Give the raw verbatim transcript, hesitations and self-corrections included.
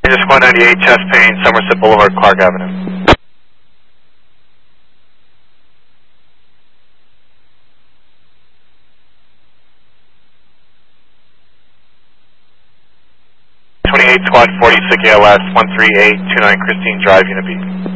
Squad ninety-eight, chest pain, Somerset Boulevard, Clark Avenue. twenty-eight, Squad forty-six A L S, one three eight two nine Christine Drive, Unit B.